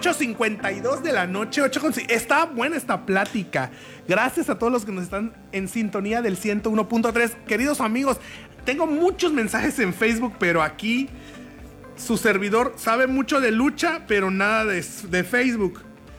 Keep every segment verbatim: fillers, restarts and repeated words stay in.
ocho cincuenta y dos de la noche. ocho con... Está buena esta plática. Gracias a todos los que nos están en sintonía del ciento uno punto tres. Queridos amigos, tengo muchos mensajes en Facebook, pero aquí su servidor sabe mucho de lucha, pero nada de, de Facebook.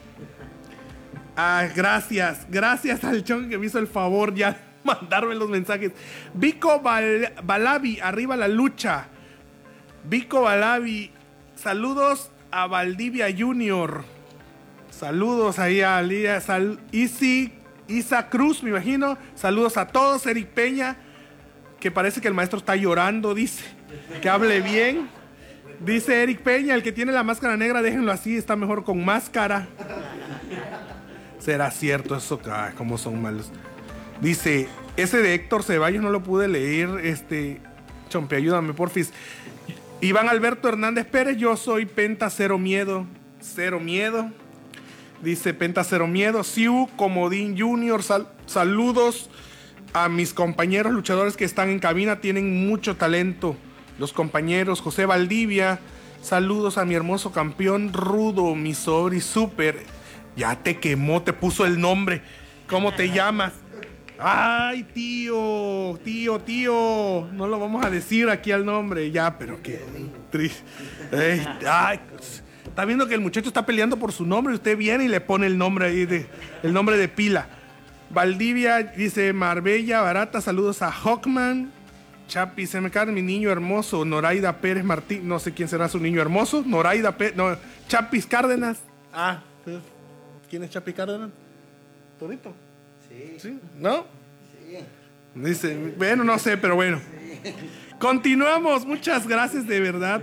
Ah, gracias. Gracias al chon que me hizo el favor ya de mandarme los mensajes. Vico Bal Balabi, arriba la lucha. Vico Balabi, saludos a Valdivia Junior. Saludos ahí a Lía, sal, Isi, Isa Cruz, me imagino. Saludos a todos. Eric Peña, que parece que el maestro está llorando, dice. Que hable bien. Dice Eric Peña, el que tiene la máscara negra, déjenlo así, está mejor con máscara. ¿Será cierto eso? Ay, cómo son malos. Dice, ese de Héctor Ceballos no lo pude leer. Este, Chompe, ayúdame, porfis. Iván Alberto Hernández Pérez, yo soy Penta Cero Miedo. Cero Miedo. Dice Penta Cero Miedo. Siu Comodín Junior, sal, saludos a mis compañeros luchadores que están en cabina, tienen mucho talento. Los compañeros José Valdivia, saludos a mi hermoso campeón Rudo, mi sobri super. Ya te quemó, te puso el nombre. ¿Cómo te llamas? Ay, tío, tío, tío. No lo vamos a decir aquí al nombre. Ya, pero qué triste. Ay, está viendo que el muchacho está peleando por su nombre. Usted viene y le pone el nombre ahí, de, el nombre de pila. Valdivia dice Marbella Barata, saludos a Hawkman. Chapi, se me cae mi niño hermoso. Noraida Pérez Martín, no sé quién será su niño hermoso. Noraida Pérez, no, Chapis Cárdenas. Ah, ¿quién es Chapi Cárdenas? ¿Torito? Sí. ¿Sí? ¿No? Sí. Dice, bueno, no sé, pero bueno. Sí. Continuamos, muchas gracias de verdad.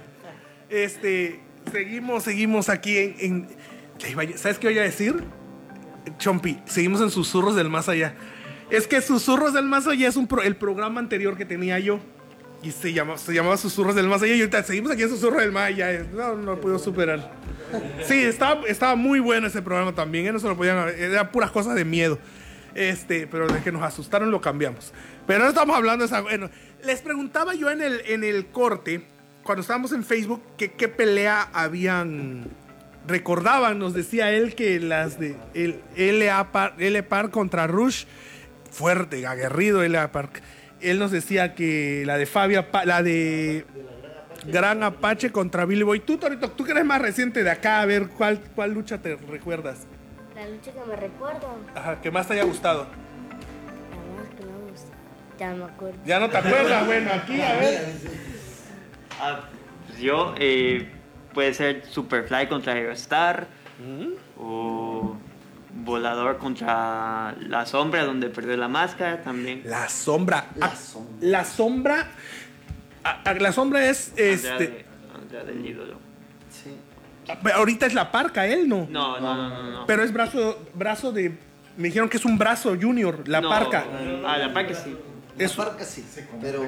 Este, seguimos, seguimos aquí en, en... ¿Sabes qué voy a decir? Chompi, seguimos en Susurros del Más Allá. Es que Susurros del Más Allá es un pro, el programa anterior que tenía yo. Y se llamaba, se llamaba Susurros del Más Allá. Y ahorita seguimos aquí en Susurros del Más Allá. No, no lo puedo superar. Sí, estaba, estaba muy bueno ese programa también. ¿eh? No se lo podían, era puras cosas de miedo. Este, pero de que nos asustaron lo cambiamos. Pero no estamos hablando de esa. Bueno, les preguntaba yo en el, en el corte, cuando estábamos en Facebook, que qué pelea habían. Recordaban, nos decía él que las de el L A Park, L Park contra Rush, fuerte, aguerrido L A Park. Él nos decía que la de Fabia, la de Gran Apache contra Billy Boy. Tú, Torito, tú que eres más reciente de acá, a ver, ¿cuál, cuál lucha te recuerdas? La lucha que me recuerdo. Ajá, que más te haya gustado. La más que me gusta. Ya no me acuerdo. Ya no te acuerdas, bueno, aquí, a ver. Ah, pues yo, eh, puede ser Superfly contra Aerostar, ¿Mm? o Volador contra La Sombra, donde perdió la máscara también. La Sombra. La ah, Sombra. La Sombra. Ah, ah, la Sombra es este. Andrade, Andrade el ídolo. Sí. Ahorita es la Parca, él no. No, no, no, no, no. Pero es brazo, brazo de. Me dijeron que es un brazo junior, la no, Parca. Ah, la Parca sí. La Es- Parca sí, pero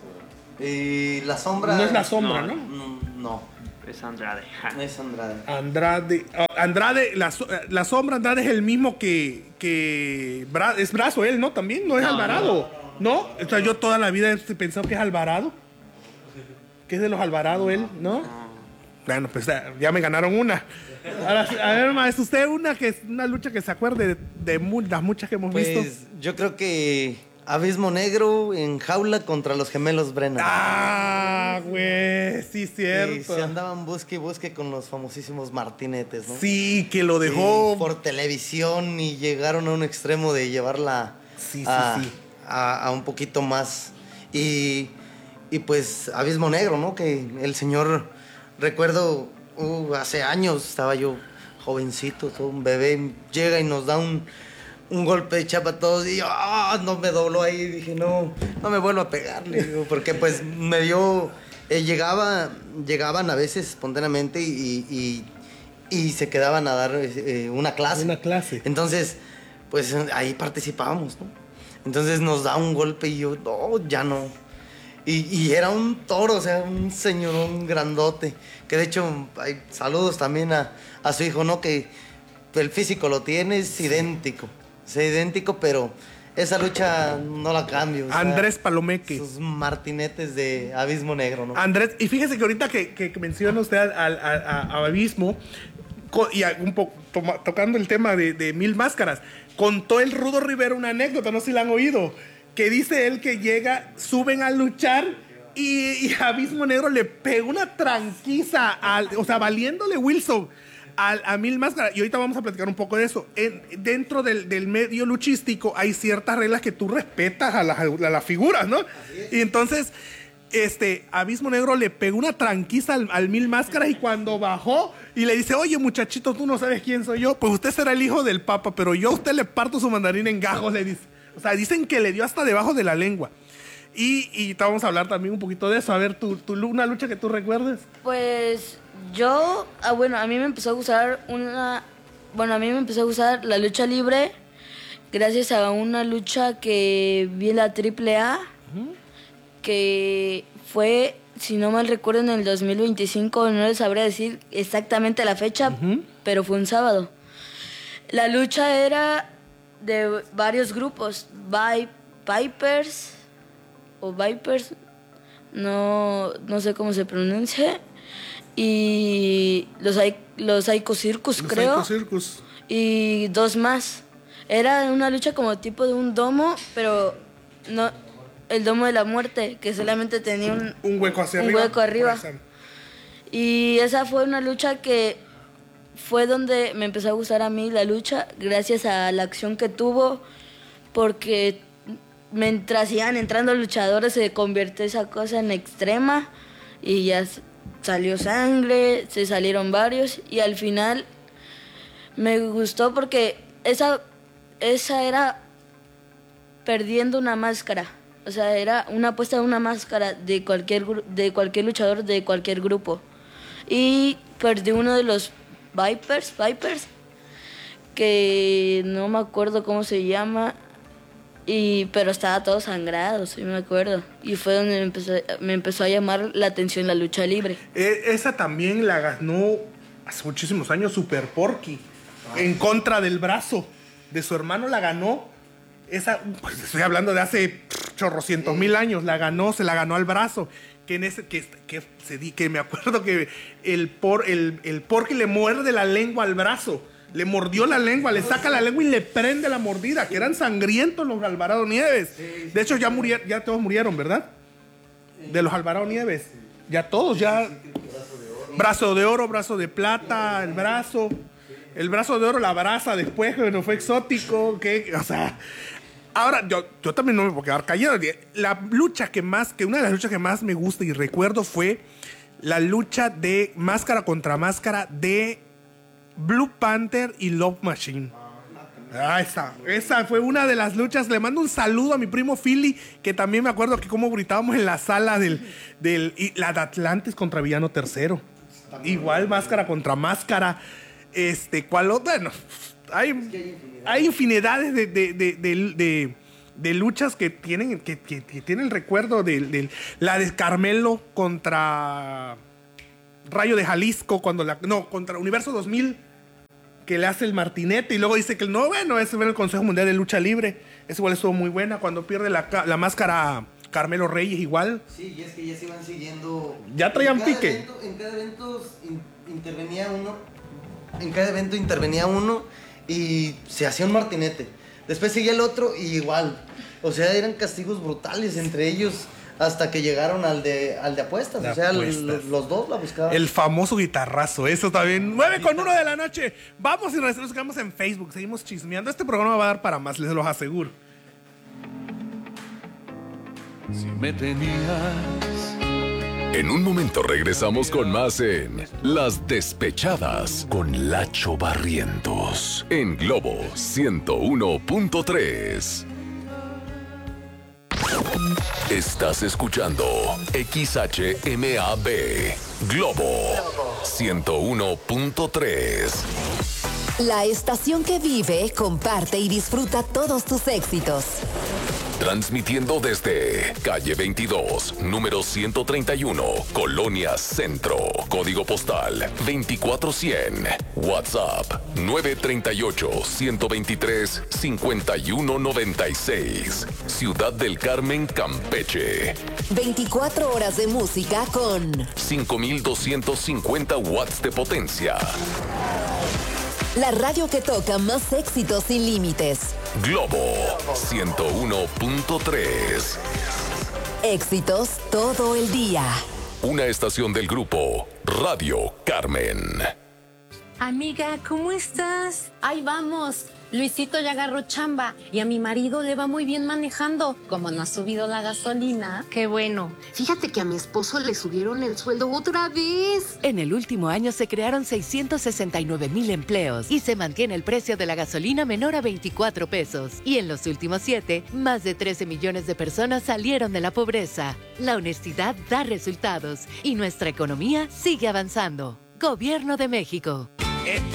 eh, la Sombra No es la Sombra, ¿no? No, no, Es Andrade. ja. no es Andrade. Andrade. ah, Andrade, la, so- la Sombra Andrade es el mismo que. que bra- es brazo él, ¿no? También no es No, Alvarado. ¿No? O sea, yo toda la vida he pensado que es Alvarado. Que es de los Alvarado él, ¿no? Bueno, pues ya, ya me ganaron una. Ahora, sí, a ver, maestro, usted una que es una lucha que se acuerde de, de mu- las muchas que hemos visto. Pues yo creo que Abismo Negro en jaula contra los gemelos Brennan. Ah, güey, sí, Y cierto. se andaban busque y busque con los famosísimos martinetes, ¿no? Sí, que lo dejó. Sí, por televisión y llegaron a un extremo de llevarla Sí, sí, a, sí. A, a un poquito más. Y, y pues Abismo Negro, ¿no? Que el señor, recuerdo, uh, hace años estaba yo jovencito, todo un bebé, llega y nos da un, un golpe de chapa a todos y yo, ah, no me dobló ahí, dije, no, no me vuelvo a pegarle, digo, porque pues me dio, eh, llegaba, llegaban a veces espontáneamente y, y, y se quedaban a dar eh, una clase. Una clase. Entonces, pues ahí participábamos, ¿no? Entonces nos da un golpe y yo, no, ya no. Y, y era un toro, o sea, un señorón grandote. Que de hecho, hay saludos también a, a su hijo, ¿no? Que el físico lo tiene, es idéntico. Es idéntico, pero esa lucha no la cambio. O sea, Andrés Palomeque. Sus martinetes de Abismo Negro, ¿no? Andrés, y fíjese que ahorita que, que menciona usted al, al- a, a Abismo, co- y a- un poco toma- tocando el tema de, de Mil Máscaras, contó el Rudo Rivera una anécdota, no sé si la han oído, que dice él que llega, suben a luchar y, y Abismo Negro le pegó una tranquiza, al, o sea, valiéndole Wilson al- a Mil Máscaras. Y ahorita vamos a platicar un poco de eso. En- dentro del, del medio luchístico hay ciertas reglas que tú respetas a las, a las figuras, ¿no? Y entonces, este, Abismo Negro le pegó una tranquiza al, al Mil Máscaras y cuando bajó y le dice, oye muchachito, tú no sabes quién soy yo, pues usted será el hijo del Papa, pero yo a usted le parto su mandarín en gajos, le dice. O sea, dicen que le dio hasta debajo de la lengua. Y, y te vamos a hablar también un poquito de eso. A ver, tu, tu, una lucha que tú recuerdes. Pues yo, ah, bueno, a mí me empezó a gustar una, bueno, a mí me empezó a gustar la lucha libre gracias a una lucha que vi en la triple A, que fue, si no mal recuerdo, en el dos mil veinticinco, no les sabría decir exactamente la fecha, Ujú. pero fue un sábado. La lucha era de varios grupos, Vi- Vipers o Vipers, no, no sé cómo se pronuncia, y los, Ai- los Psycho Circus, Los creo, Psycho Circus. y dos más. Era una lucha como tipo de un domo, pero no el domo de la muerte, que solamente tenía un, Un hueco hacia un arriba. hueco arriba. Por esa- Y esa fue una lucha que fue donde me empezó a gustar a mí la lucha, gracias a la acción que tuvo, porque mientras iban entrando luchadores se convirtió esa cosa en extrema y ya s- salió sangre, se salieron varios y al final me gustó porque esa, esa era perdiendo una máscara. O sea, era una apuesta de una máscara de cualquier, gru- de cualquier luchador de cualquier grupo. Y perdí uno de los Vipers, Vipers, que no me acuerdo cómo se llama, y, pero estaba todo sangrado, sí me acuerdo. Y fue donde me empezó, me empezó a llamar la atención la lucha libre. Eh, esa también la ganó hace muchísimos años Super Porky. En contra del brazo de su hermano la ganó. Esa, pues estoy hablando de hace chorrocientos mil años. La ganó, se la ganó al brazo. Que en ese, que, que, se di, que me acuerdo que el, por, el, el Porky le muerde la lengua al brazo. Le mordió la lengua, le saca la lengua y le prende la mordida. Que eran sangrientos los Alvarado Nieves. De hecho, ya murieron, ya todos murieron, ¿verdad? De los Alvarado Nieves. Ya todos, ya. Brazo de oro, brazo de plata, el brazo. El brazo de oro, la brasa después, que no fue exótico. Que, o sea. Ahora, yo, yo también no me puedo quedar callado. La lucha que más, que una de las luchas que más me gusta y recuerdo fue la lucha de máscara contra máscara de Blue Panther y Love Machine. Ah, esa, esa fue una de las luchas. Le mando un saludo a mi primo Philly, que también me acuerdo que como gritábamos en la sala del, del y la de Atlantis contra Villano Tercero. Igual máscara contra máscara. Este, ¿cuál otra? Bueno, hay, hay infinidades de, de, de, de, de, de luchas que tienen, que, que, que tienen el recuerdo de, de la de Carmelo contra Rayo de Jalisco, cuando la, no, contra Universo dos mil, que le hace el martinete y luego dice que no, bueno, ese fue en el Consejo Mundial de Lucha Libre. Esa igual estuvo muy buena. Cuando pierde la, la máscara Carmelo Reyes igual. Sí, y es que ya se iban siguiendo. Ya traían en cada pique. evento- en cada evento in- intervenía uno. En cada evento intervenía uno y se hacía un martinete. Después seguía el otro y igual. O sea, eran castigos brutales entre ellos hasta que llegaron al de, al de apuestas. De o sea, apuestas. los, los dos la buscaban. El famoso guitarrazo, eso también. nueve con uno de la noche. Vamos y nos quedamos en Facebook. Seguimos chismeando. Este programa va a dar para más, les los aseguro. Si me tenías. En un momento regresamos con más en Las Despechadas con Lacho Barrientos en Globo ciento uno punto tres. Estás escuchando X H M A B Globo ciento uno punto tres. La estación que vive, comparte y disfruta todos tus éxitos. Transmitiendo desde calle veintidós, número ciento treinta y uno, Colonia Centro. Código postal veinticuatro cien. WhatsApp nueve tres ocho, uno dos tres, cinco uno nueve seis. Ciudad del Carmen, Campeche. veinticuatro horas de música con cinco mil doscientos cincuenta watts de potencia. la radio que toca más éxitos sin límites. Globo ciento uno punto tres. Éxitos todo el día. Una estación del grupo Radio Carmen. Amiga, ¿cómo estás? Ahí vamos. Luisito ya agarró chamba y a mi marido le va muy bien manejando. Como no ha subido la gasolina. Qué bueno. Fíjate que a mi esposo le subieron el sueldo otra vez. En el último año se crearon seiscientos sesenta y nueve mil empleos y se mantiene el precio de la gasolina menor a veinticuatro pesos. Y en los últimos siete, más de trece millones de personas salieron de la pobreza. La honestidad da resultados y nuestra economía sigue avanzando. Gobierno de México.